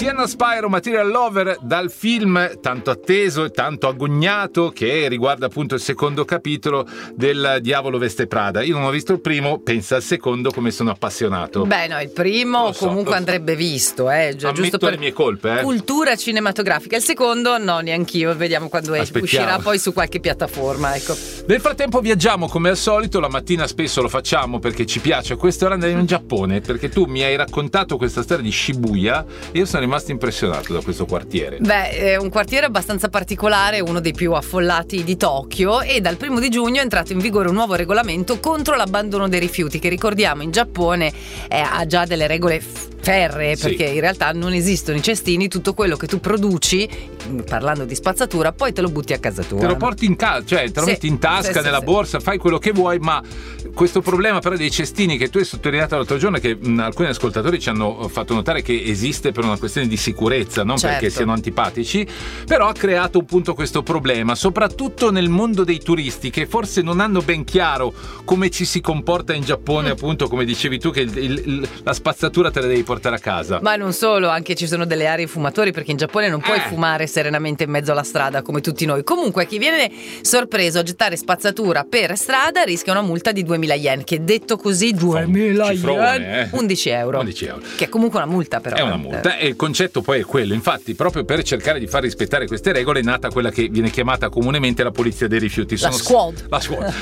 Sienna Spyro, Material Lover, dal film tanto atteso e tanto agognato che riguarda appunto il secondo capitolo del Diavolo Veste Prada. Io non ho visto il primo, pensa al secondo come sono appassionato. Beh no, il primo comunque andrebbe visto, giusto per le mie colpe, cultura cinematografica. Il secondo no, neanch'io, vediamo quando uscirà poi su qualche piattaforma, ecco. Nel frattempo viaggiamo come al solito, la mattina spesso lo facciamo perché ci piace. A quest'ora andare in Giappone, perché tu mi hai raccontato questa storia di Shibuya e io sono rimasto impressionato da questo quartiere. Beh, è un quartiere abbastanza particolare, uno dei più affollati di Tokyo, e dal 1 giugno è entrato in vigore un nuovo regolamento contro l'abbandono dei rifiuti, che ricordiamo in Giappone ha già delle regole ferree, perché in realtà non esistono i cestini, tutto quello che tu produci, parlando di spazzatura, poi te lo butti a casa tua. Te lo porti in casa, cioè te lo metti in tasca, nella borsa, fai quello che vuoi, ma questo problema però dei cestini che tu hai sottolineato l'altro giorno, che alcuni ascoltatori ci hanno fatto notare che esiste per una questione di sicurezza, non perché siano antipatici, però ha creato appunto questo problema, soprattutto nel mondo dei turisti, che forse non hanno ben chiaro come ci si comporta in Giappone, appunto come dicevi tu, che la spazzatura te la devi portare a casa. Ma non solo, anche ci sono delle aree fumatori, perché in Giappone non puoi fumare serenamente in mezzo alla strada come tutti noi. Comunque chi viene sorpreso a gettare spazzatura per strada rischia una multa di 2000 yen, che detto così 2000 yen, 11 euro, che è comunque una multa, però è una multa, e il concetto poi è quello. Infatti proprio per cercare di far rispettare queste regole è nata quella che viene chiamata comunemente la polizia dei rifiuti. La squad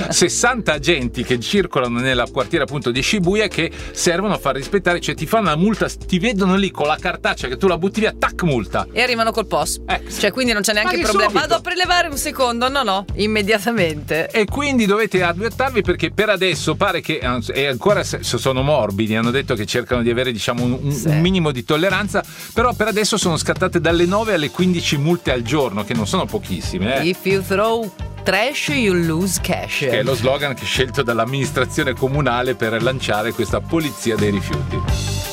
60 agenti che circolano nella quartiere appunto di Shibuya, che servono a far rispettare, cioè ti fanno una multa, ti vedono lì con la cartaccia che tu la butti via, tac, multa, e arrivano col POS, cioè quindi non c'è neanche problema, subito. Vado a prelevare un secondo, no, immediatamente. E quindi dovete avvertirvi, perché per adesso pare che e ancora sono morbidi, hanno detto che cercano di avere diciamo un minimo di tolleranza, però per adesso sono scattate dalle 9 alle 15 multe al giorno, che non sono pochissime. If you throw trash you lose cash, che è lo slogan che è scelto dall'amministrazione comunale per lanciare questa polizia dei rifiuti.